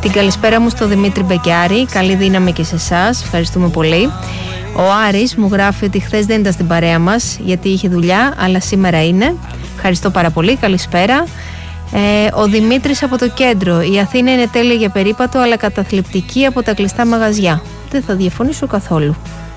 Την καλησπέρα μου στο Δημήτρη Μπεκιάρη. Καλή δύναμη και σε εσάς. Ευχαριστούμε πολύ. Ο Άρης μου γράφει ότι χθες δεν ήταν στην παρέα μας γιατί είχε δουλειά, αλλά σήμερα είναι. Ευχαριστώ πάρα πολύ. Καλησπέρα. Ο Δημήτρης από το κέντρο. Η Αθήνα είναι τέλεια για περίπατο, αλλά καταθλιπτική από τα κλειστά μαγαζιά. Δεν θα διαφωνήσω καθόλου.